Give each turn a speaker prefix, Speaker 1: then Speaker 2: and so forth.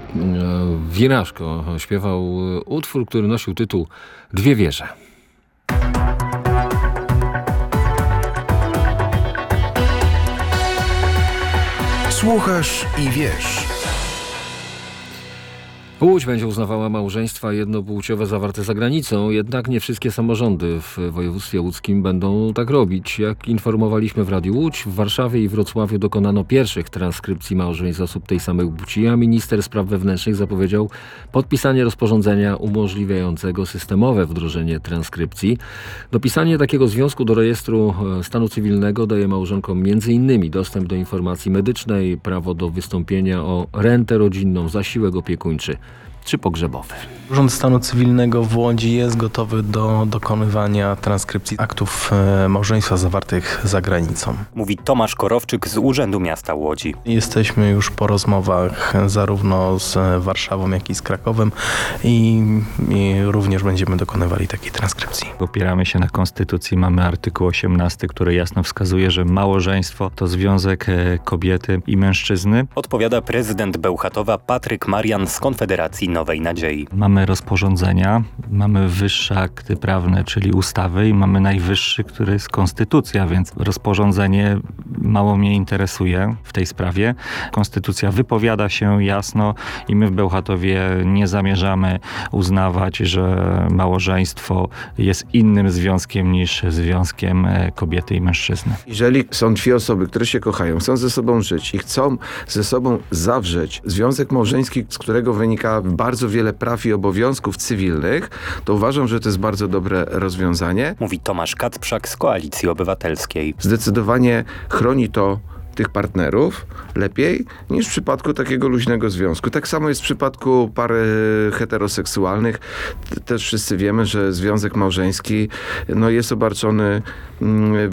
Speaker 1: Wiraszko śpiewał utwór, który nosił tytuł Dwie wieże.
Speaker 2: Słuchasz i wiesz.
Speaker 1: Łódź będzie uznawała małżeństwa jednopłciowe zawarte za granicą, jednak nie wszystkie samorządy w województwie łódzkim będą tak robić. Jak informowaliśmy w Radiu Łódź, w Warszawie i Wrocławiu dokonano pierwszych transkrypcji małżeństw osób tej samej płci, a minister spraw wewnętrznych zapowiedział podpisanie rozporządzenia umożliwiającego systemowe wdrożenie transkrypcji. Dopisanie takiego związku do rejestru stanu cywilnego daje małżonkom m.in. dostęp do informacji medycznej, prawo do wystąpienia o rentę rodzinną, zasiłek opiekuńczy czy pogrzebowy.
Speaker 3: Urząd Stanu Cywilnego w Łodzi jest gotowy do dokonywania transkrypcji aktów małżeństwa zawartych za granicą.
Speaker 4: Mówi Tomasz Korowczyk z Urzędu Miasta Łodzi.
Speaker 3: Jesteśmy już po rozmowach zarówno z Warszawą, jak i z Krakowem i również będziemy dokonywali takiej transkrypcji.
Speaker 5: Opieramy się na Konstytucji, mamy artykuł 18, który jasno wskazuje, że małżeństwo to związek kobiety i mężczyzny.
Speaker 4: Odpowiada prezydent Bełchatowa Patryk Marian z Konfederacji Nowej Nadziei.
Speaker 5: Mamy rozporządzenia, mamy wyższe akty prawne, czyli ustawy i mamy najwyższy, który jest konstytucja, więc rozporządzenie mało mnie interesuje w tej sprawie. Konstytucja wypowiada się jasno i my w Bełchatowie nie zamierzamy uznawać, że małżeństwo jest innym związkiem niż związkiem kobiety i mężczyzny.
Speaker 2: Jeżeli są dwie osoby, które się kochają, chcą ze sobą żyć i chcą ze sobą zawrzeć związek małżeński, z którego wynika bardzo wiele praw i obowiązków cywilnych, to uważam, że to jest bardzo dobre rozwiązanie.
Speaker 4: Mówi Tomasz Kacprzak z Koalicji Obywatelskiej.
Speaker 2: Zdecydowanie chroni to tych partnerów lepiej niż w przypadku takiego luźnego związku. Tak samo jest w przypadku par heteroseksualnych. Też wszyscy wiemy, że związek małżeński jest obarczony